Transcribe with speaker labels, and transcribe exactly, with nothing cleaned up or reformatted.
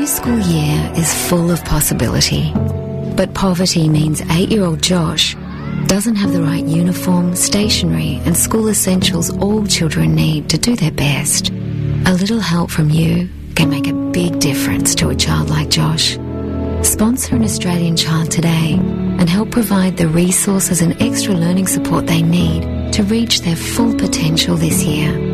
Speaker 1: school year is full of possibility, but poverty means eight-year-old Josh doesn't have the right uniform, stationery and school essentials all children need to do their best. A little help from you can make a big difference to a child like Josh. Sponsor an Australian child today and help provide the resources and extra learning support they need to reach their full potential this year.